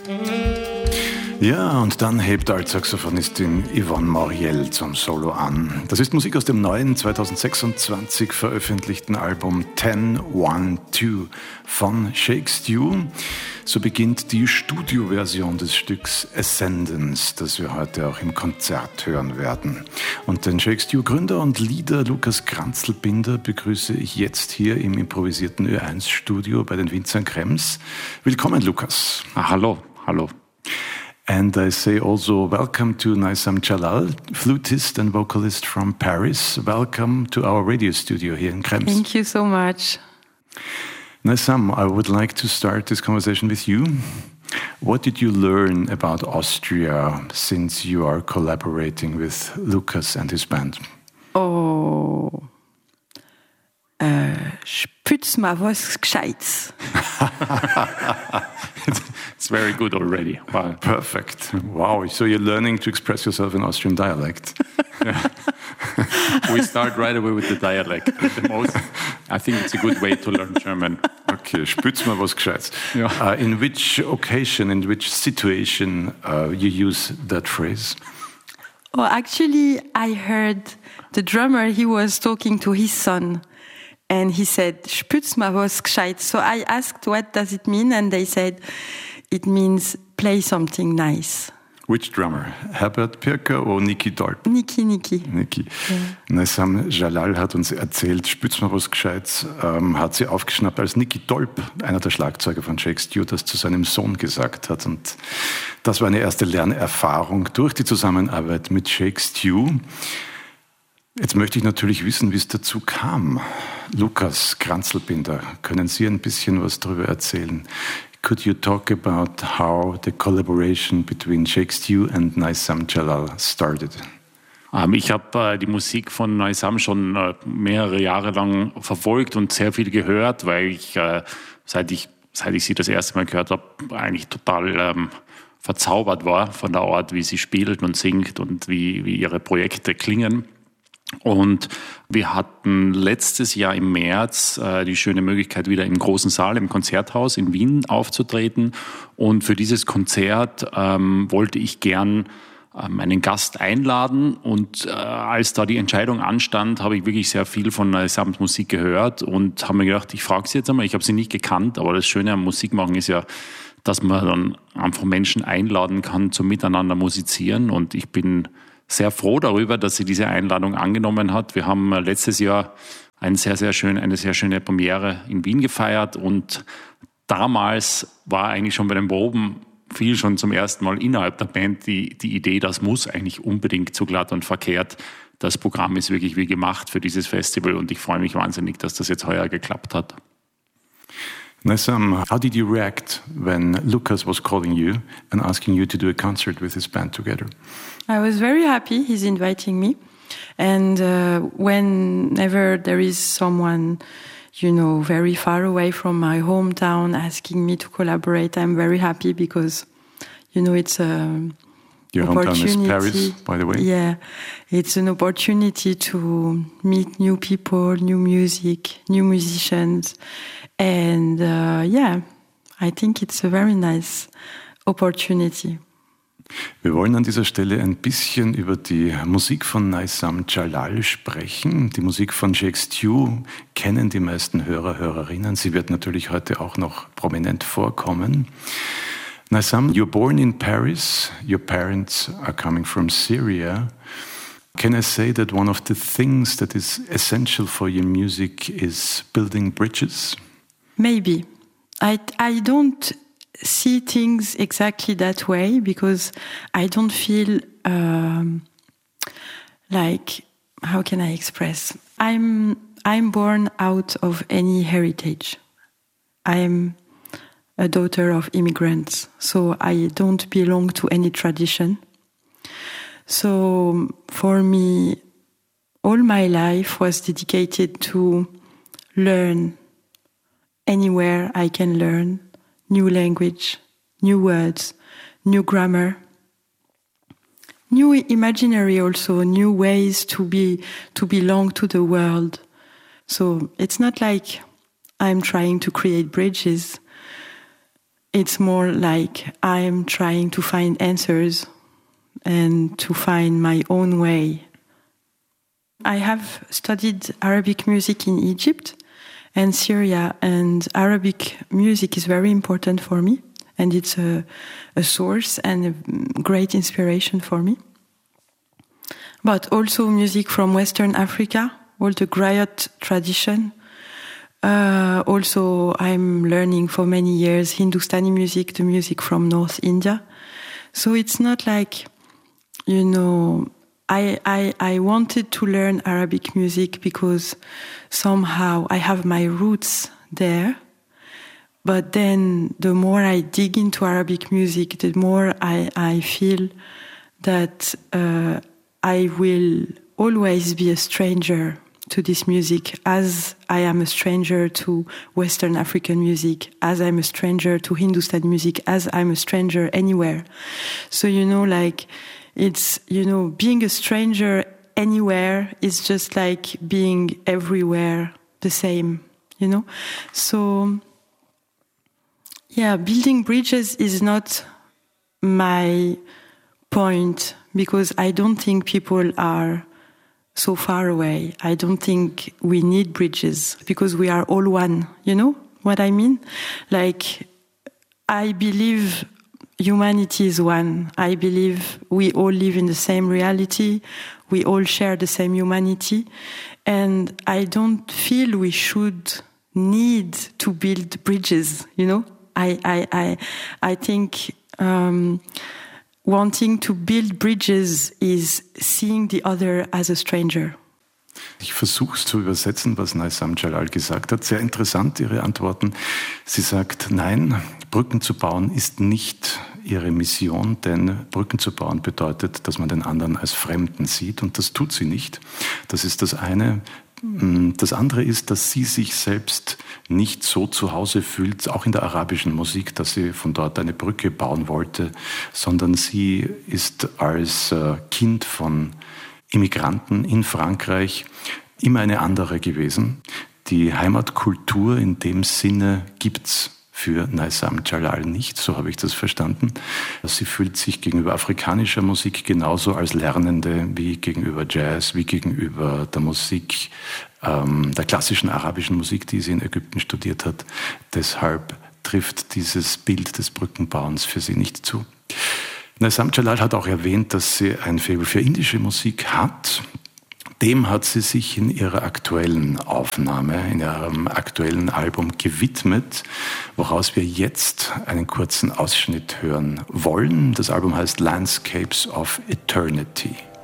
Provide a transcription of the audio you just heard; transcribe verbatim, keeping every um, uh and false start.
Ja, und dann hebt Altsaxophonistin Yvonne Moriel zum Solo an. Das ist Musik aus dem neuen zwanzig sechsundzwanzig veröffentlichten Album zehn eins zwei von Shake Stew. So beginnt die Studioversion des Stücks Ascendance, das wir heute auch im Konzert hören werden. Und den Shake Stew Gründer und Leader Lukas Kranzl-Binder begrüße ich jetzt hier im improvisierten Ö eins Studio bei den Winzern Krems. Willkommen, Lukas. Ah, hallo, hallo. And I say also welcome to Naysam Jalal, flutist and vocalist from Paris. Welcome to our radio studio here in Krems. Thank you so much. Naysam, I would like to start this conversation with you. What did you learn about Austria since you are collaborating with Lukas and his band? Oh, äh, spütz mal was Gescheites. It's very good already. Wow. Perfect. Wow. So you're learning to express yourself in Austrian dialect. Yeah. We start right away with the dialect. The most, I think it's a good way to learn German. Okay, spütz mal was Gescheites. Ja. Uh, in which occasion, in which situation uh, you use that phrase? Oh, actually, I heard the drummer, he was talking to his son. And he said, spütz mal was Gescheites. So I asked, what does it mean? And they said, it means play something nice. Which drummer? Herbert Pirker oder Niki Dolp? Niki, Niki. Niki. Ja. Naysam Jalal hat uns erzählt, spütz mal was Gescheites, ähm, hat sie aufgeschnappt, als Niki Dolp, einer der Schlagzeuger von Shake Stew, das zu seinem Sohn gesagt hat. Und das war eine erste Lernerfahrung durch die Zusammenarbeit mit Shake Stew. Jetzt möchte ich natürlich wissen, wie es dazu kam. Lukas Kranzl-Binder, können Sie ein bisschen was darüber erzählen? Could you talk about how the collaboration between Shake Stew and Naysam Jalal started? Um, ich habe äh, die Musik von Naysam schon äh, mehrere Jahre lang verfolgt und sehr viel gehört, weil ich, äh, seit ich, seit ich sie das erste Mal gehört habe, eigentlich total ähm, verzaubert war von der Art, wie sie spielt und singt und wie, wie ihre Projekte klingen. Und wir hatten letztes Jahr im März äh, die schöne Möglichkeit, wieder im großen Saal im Konzerthaus in Wien aufzutreten. Und für dieses Konzert ähm, wollte ich gern ähm, einen Gast einladen. Und äh, als da die Entscheidung anstand, habe ich wirklich sehr viel von Naysams Musik gehört und habe mir gedacht, ich frage sie jetzt einmal. Ich habe sie nicht gekannt, aber das Schöne am Musikmachen ist ja, dass man dann einfach Menschen einladen kann zum Miteinander musizieren. Und ich bin sehr froh darüber, dass sie diese Einladung angenommen hat. Wir haben letztes Jahr ein sehr, sehr schön, eine sehr schöne Premiere in Wien gefeiert und damals war eigentlich schon bei den Proben viel schon zum ersten Mal innerhalb der Band die, die Idee, das muss eigentlich unbedingt zu glatt und verkehrt. Das Programm ist wirklich wie gemacht für dieses Festival und ich freue mich wahnsinnig, dass das jetzt heuer geklappt hat. Naysam, how did you react when Lukas was calling you and asking you to do a concert with his band together? I was very happy he's inviting me. And uh, whenever there is someone, you know, very far away from my hometown asking me to collaborate, I'm very happy because, you know, it's a Your hometown is Paris, by the way. Yeah, it's an opportunity to meet new people, new music, new musicians. And uh, yeah, I think it's a very nice opportunity. Wir wollen an dieser Stelle ein bisschen über die Musik von Naysam Jalal sprechen. Die Musik von Shake Stew kennen die meisten Hörer, Hörerinnen. Sie wird natürlich heute auch noch prominent vorkommen. Naysam, you're born in Paris. Your parents are coming from Syria. Can I say that one of the things that is essential for your music is building bridges? Maybe. I, I don't see things exactly that way because I don't feel um, like, how can I express? I'm I'm born out of any heritage. I'm a daughter of immigrants, so I don't belong to any tradition. So for me, all my life was dedicated to learn anywhere I can learn new language, new words, new grammar, new imaginary also, new ways to be to belong to the world. So it's not like I'm trying to create bridges. it's more like I'm trying to find answers and to find my own way. I have studied Arabic music in Egypt and Syria, and Arabic music is very important for me, and it's a, a source and a great inspiration for me. But also music from Western Africa, all the griot tradition. Uh, also, I'm learning for many years Hindustani music, the music from North India. So it's not like, you know, I, I, I wanted to learn Arabic music because somehow I have my roots there. But then the more I dig into Arabic music, the more I, I feel that uh, I will always be a stranger to this music, as I am a stranger to Western African music, as I'm a stranger to Hindustani music, as I'm a stranger anywhere. So, you know, like, it's, you know, being a stranger anywhere is just like being everywhere the same, you know? So, yeah, building bridges is not my point, because I don't think people are so far away. I don't think we need bridges because we are all one. You know what I mean? Like, I believe humanity is one. I believe we all live in the same reality. We all share the same humanity. And I don't feel we should need to build bridges, you know? I, I, I, I think um, wanting to build bridges is seeing the other as a stranger. Ich versuche es zu übersetzen, was Naysam Jalal gesagt hat. Sehr interessant, Ihre Antworten. Sie sagt, nein, Brücken zu bauen ist nicht ihre Mission, denn Brücken zu bauen bedeutet, dass man den anderen als Fremden sieht, und das tut sie nicht. Das ist das eine. Das andere ist, dass sie sich selbst nicht so zu Hause fühlt, auch in der arabischen Musik, dass sie von dort eine Brücke bauen wollte, sondern sie ist als Kind von Immigranten in Frankreich immer eine andere gewesen. Die Heimatkultur in dem Sinne gibt's für Naysam Jalal nicht, so habe ich das verstanden. Sie fühlt sich gegenüber afrikanischer Musik genauso als Lernende wie gegenüber Jazz, wie gegenüber der Musik, ähm, der klassischen arabischen Musik, die sie in Ägypten studiert hat. Deshalb trifft dieses Bild des Brückenbauens für sie nicht zu. Naysam Jalal hat auch erwähnt, dass sie ein Faible für indische Musik hat. Dem hat sie sich in ihrer aktuellen Aufnahme, in ihrem aktuellen Album gewidmet, woraus wir jetzt einen kurzen Ausschnitt hören wollen. Das Album heißt Landscapes of Eternity.